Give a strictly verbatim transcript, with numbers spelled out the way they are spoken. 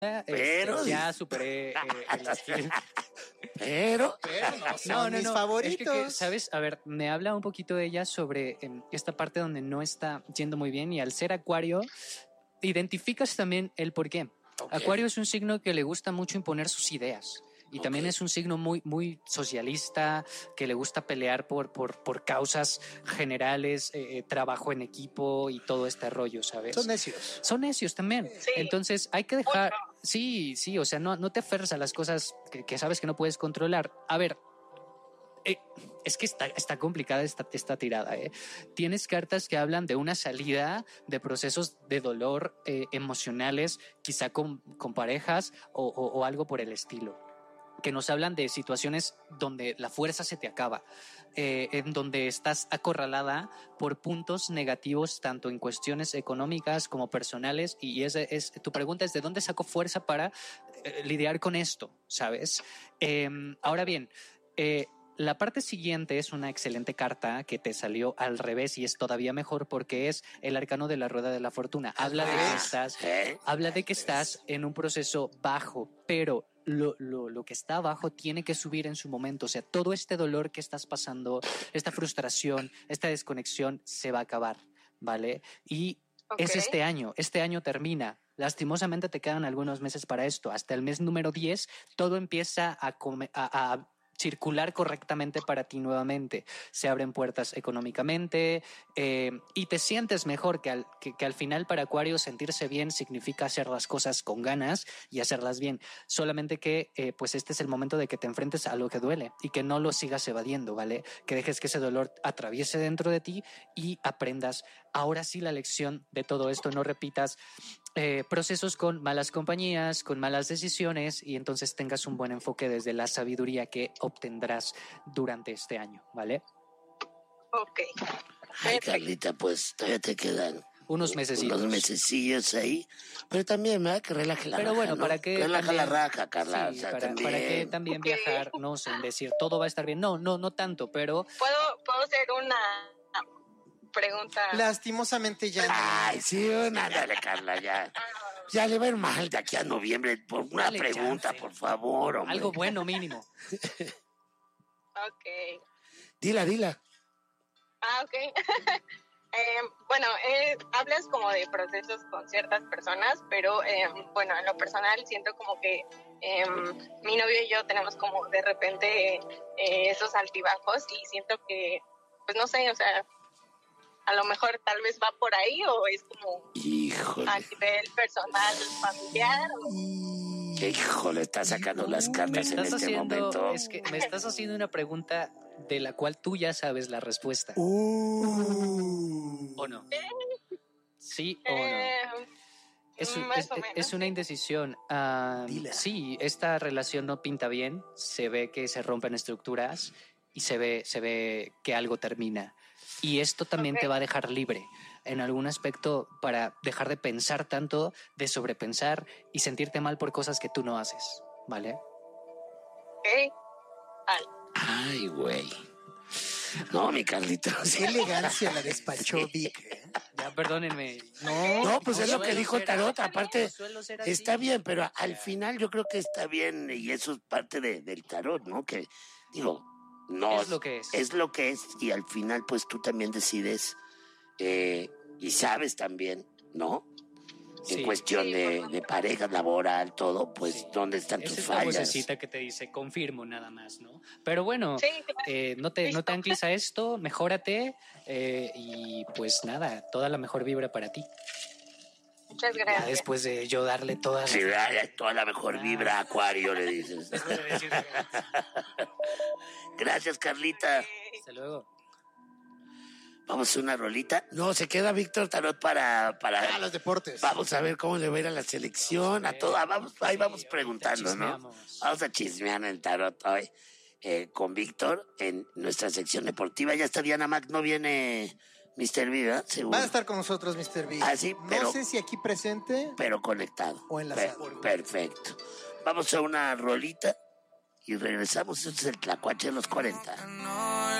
Pero este, ya superé eh, el estilo. Pero, Pero no, son No, no, mis no. favoritos. Es que, que, ¿sabes? A ver, me habla un poquito de ella sobre eh, esta parte donde no está yendo muy bien, y al ser Acuario, identificas también el por qué. Okay. Acuario es un signo que le gusta mucho imponer sus ideas. Y okay. también es un signo muy, muy socialista, que le gusta pelear por, por, por causas generales, eh, trabajo en equipo y todo este rollo, ¿sabes? Son necios. Son necios también. Sí. Entonces hay que dejar... Sí, sí, o sea, no, no te aferres a las cosas que, que sabes que no puedes controlar. A ver, eh, es que está, está complicada esta, esta tirada, ¿eh? Tienes cartas que hablan de una salida de procesos de dolor eh, emocionales, quizá con, con parejas o, o, o algo por el estilo, que nos hablan de situaciones donde la fuerza se te acaba, eh, en donde estás acorralada por puntos negativos, tanto en cuestiones económicas como personales, y es, es, tu pregunta es ¿de dónde saco fuerza para eh, lidiar con esto? ¿Sabes? Eh, ahora bien, eh, la parte siguiente es una excelente carta que te salió al revés y es todavía mejor porque es el arcano de la rueda de la fortuna. Habla de que estás, habla de que estás en un proceso bajo, pero Lo, lo, lo que está abajo tiene que subir en su momento. O sea, todo este dolor que estás pasando, esta frustración, esta desconexión se va a acabar, ¿vale? Y okay. es este año, este año termina. Lastimosamente te quedan algunos meses para esto. Hasta el mes número diez todo empieza a, come, a, a circular correctamente para ti nuevamente. Se abren puertas económicamente eh, y te sientes mejor, que al, que, que al final para Acuario sentirse bien significa hacer las cosas con ganas y hacerlas bien. Solamente que eh, pues este es el momento de que te enfrentes a lo que duele y que no lo sigas evadiendo, ¿vale? Que dejes que ese dolor atraviese dentro de ti y aprendas ahora sí la lección de todo esto. No repitas Eh, procesos con malas compañías, con malas decisiones, y entonces tengas un buen enfoque desde la sabiduría que obtendrás durante este año, ¿vale? Ok. Ay, Carlita, pues todavía te quedan unos mesecitos. Unos mesecillos ahí, pero también, ¿verdad? Que relaje la pero raja, bueno, ¿no? ¿para qué? Relaja también, la raja, Carla. Sí, o sea, para, también. para que también okay. viajar, no sé, decir todo va a estar bien. No, no, no tanto, pero... ¿Puedo, puedo hacer una pregunta? Lastimosamente ya. Ay, sí, ándale, Carla, ya. Ya le va a ir mal de aquí a noviembre por una Dale pregunta, chance. Por favor, hombre. Algo bueno mínimo. Ok. Dila, dila. Ah, ok. eh, bueno, eh, hablas como de procesos con ciertas personas, pero eh, bueno, en lo personal siento como que eh, mi novio y yo tenemos como de repente eh, esos altibajos y siento que, pues no sé, o sea, a lo mejor tal vez va por ahí o es como Híjole. a nivel personal, familiar. O... Híjole, está sacando las cartas en este haciendo, momento. Es que me estás haciendo una pregunta de la cual tú ya sabes la respuesta. Uh. ¿O no? ¿Sí o no? Eh, es, es, es una indecisión. Uh, sí, esta relación no pinta bien. Se ve que se rompen estructuras y se ve, se ve que algo termina. Y esto también okay. te va a dejar libre en algún aspecto para dejar de pensar tanto, de sobrepensar y sentirte mal por cosas que tú no haces, ¿vale? Ok. Vale. Ay, güey. No, mi Carlito. Qué elegancia la despachó Vic. ¿eh? Ya, perdónenme. No, no pues no es lo que dijo Tarot. Aparte, no está bien, pero al final yo creo que está bien y eso es parte de, del Tarot, ¿no? Que, digo... No, es lo que es. Es lo que es y al final pues tú también decides eh, y sabes también, ¿no? En sí. cuestión sí, de, de pareja, laboral, todo, pues sí. dónde están Esa tus es fallas. Es la vocecita que te dice confirmo nada más, ¿no? Pero bueno, sí, claro. eh, no te no te ancles a esto, mejórate eh, y pues nada, toda la mejor vibra para ti. Muchas gracias. Ya después de yo darle toda la... Sí, toda la mejor ah. vibra a Acuario, le dices. Gracias, Carlita. Hasta luego. Vamos a una rolita. No, se queda Víctor Tarot para... para ah, los deportes. Vamos a ver cómo le va a ir a la selección, a todo. Vamos, ahí vamos preguntando, ¿no? Vamos a chismear el Tarot hoy eh, con Víctor en nuestra sección deportiva. Ya está Diana Mac, no viene... mister V, ¿verdad? Seguro. Va a estar con nosotros mister V. Ah, sí, pero, no sé si aquí presente. Pero conectado. O enlazado. Per- perfecto. Vamos a una rolita y regresamos. Este es el Tlacuache de los cuarenta.